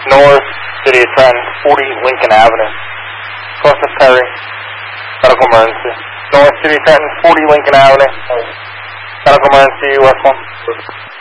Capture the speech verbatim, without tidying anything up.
North City of Trenton, forty Lincoln Avenue. Closest Perry. Medical emergency. North City of Trenton, forty Lincoln Avenue. Medical emergency, West one.